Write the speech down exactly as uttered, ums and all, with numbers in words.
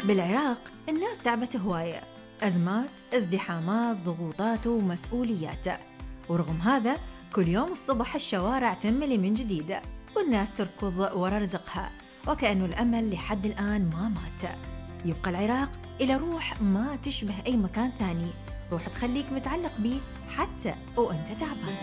بالعراق الناس تعبت هواية، أزمات، ازدحامات، ضغوطات ومسؤوليات، ورغم هذا كل يوم الصبح الشوارع تملي من جديد والناس تركض ورا رزقها، وكأنه الأمل لحد الآن ما مات. يبقى العراق إلى روح ما تشبه أي مكان ثاني، روح تخليك متعلق بيه حتى وأنت تعبان.